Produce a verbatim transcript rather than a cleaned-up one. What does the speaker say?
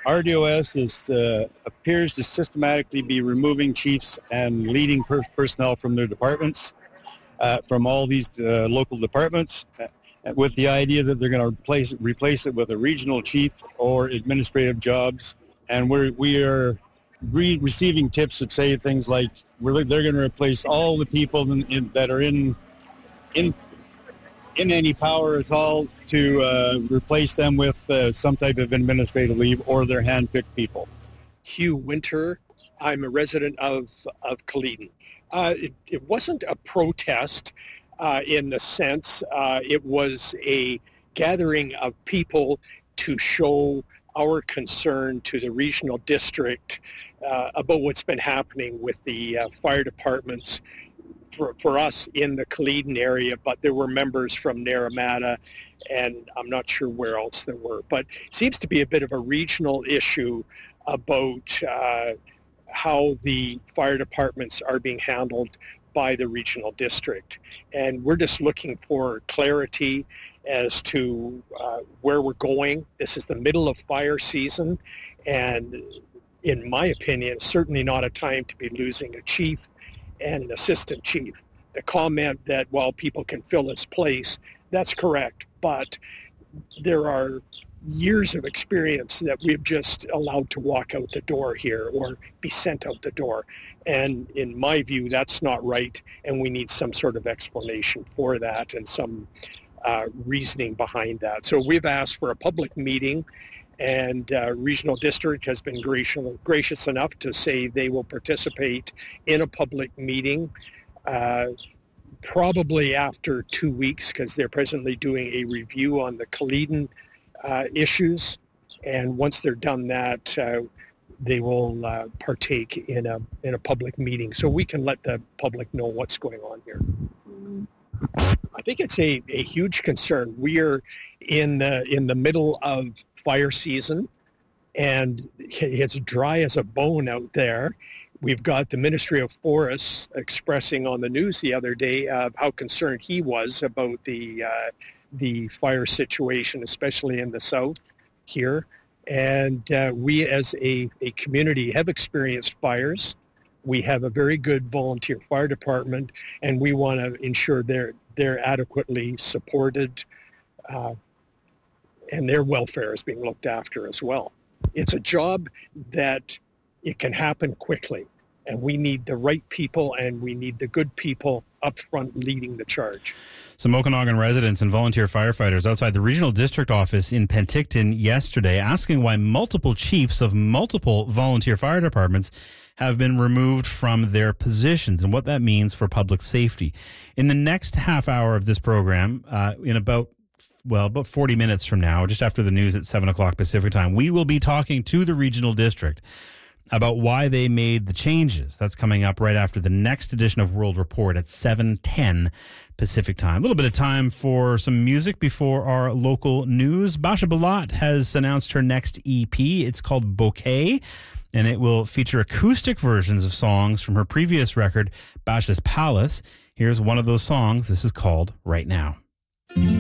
R D O S is, uh, appears to systematically be removing chiefs and leading per- personnel from their departments, uh, from all these uh, local departments, uh, with the idea that they're going to replace, replace it with a regional chief or administrative jobs. And we're, we are re- receiving tips that say things like we're, they're going to replace all the people in, in, that are in in in any power at all to uh, replace them with uh, some type of administrative leave or their hand-picked people. Hugh Winter. I'm a resident of, of Caledon. Uh, it, it wasn't a protest uh, in the sense uh, it was a gathering of people to show our concern to the regional district uh, about what's been happening with the uh, fire departments For, for us in the Caledon area, but there were members from Naramata, and I'm not sure where else there were. But it seems to be a bit of a regional issue about uh, how the fire departments are being handled by the regional district. And we're just looking for clarity as to uh, where we're going. This is the middle of fire season, and in my opinion, certainly not a time to be losing a chief and an assistant chief. The comment that, well, people can fill his place, that's correct, but there are years of experience that we've just allowed to walk out the door here or be sent out the door. And in my view, that's not right, and we need some sort of explanation for that and some uh, reasoning behind that. So we've asked for a public meeting, and uh, Regional District has been gracious, gracious enough to say they will participate in a public meeting uh, probably after two weeks because they're presently doing a review on the Caledon uh, issues. And once they're done that, uh, they will uh, partake in a in a public meeting so we can let the public know what's going on here. I think it's a, a huge concern. We are in the, in the middle of fire season, and it's dry as a bone out there. We've got the Ministry of Forests expressing on the news the other day uh, how concerned he was about the uh, the fire situation, especially in the south here. And uh, we as a, a community have experienced fires. We have a very good volunteer fire department, and we want to ensure they're they're adequately supported uh, and their welfare is being looked after as well. It's a job that it can happen quickly, and we need the right people, and we need the good people up front leading the charge. Some Okanagan residents and volunteer firefighters outside the regional district office in Penticton yesterday asking why multiple chiefs of multiple volunteer fire departments have been removed from their positions and what that means for public safety. In the next half hour of this program, uh, in about well, about forty minutes from now, just after the news at seven o'clock Pacific time, we will be talking to the regional district about why they made the changes. That's coming up right after the next edition of World Report at seven ten Pacific time. A little bit of time for some music before our local news. Basha Balat has announced her next E P. It's called Bouquet, and it will feature acoustic versions of songs from her previous record, Basha's Palace. Here's one of those songs. This is called Right Now.